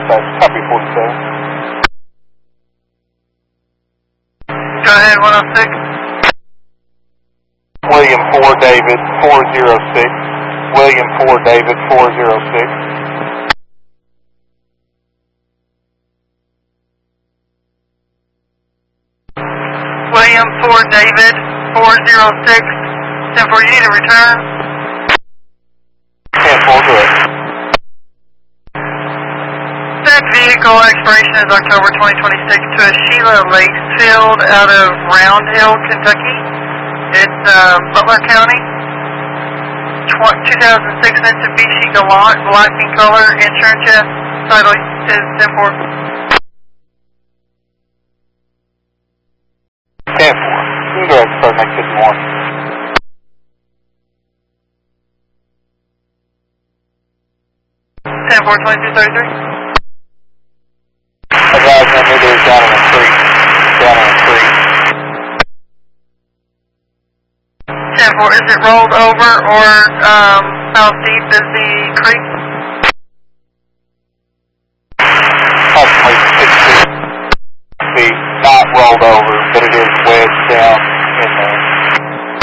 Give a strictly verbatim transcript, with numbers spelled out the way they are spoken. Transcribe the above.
dispatch. Copy forty-seven. Go ahead, one oh six. William four David four zero six. William four David four zero six. William four David four zero six. ten four, you need a return. ten four, correct. That vehicle expiration is October twenty twenty-six to a Sheila Lakefield out of Round Hill, Kentucky. It's uh, Butler County. two thousand six Mitsubishi Galant, black in color, insurance yes. Title is ten four. ten four. You can go ahead and start next fifty-one. ten four, twenty-two thirty-three. Advise them either down in a tree. Down in a tree. ten four, is it rolled over or um, how deep is the creek? Approximately six feet. Not rolled over, but it is wedged down.